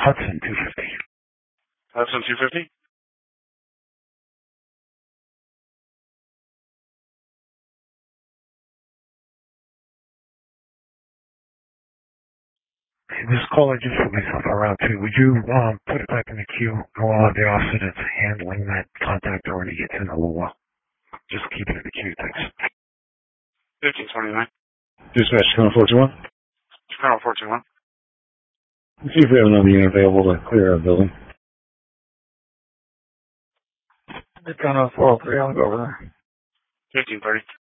Hudson 250. Hudson 250? This call I just put myself around to. Would you put it back in the queue? I'll have the officer that's handling that contact already gets in a little while. Just keep it in the queue, thanks. 1529. Dispatch, Colonel 421. Colonel 421. Let's see if we have another unit available to clear our building. Colonel 403, I'll go over there. 1530.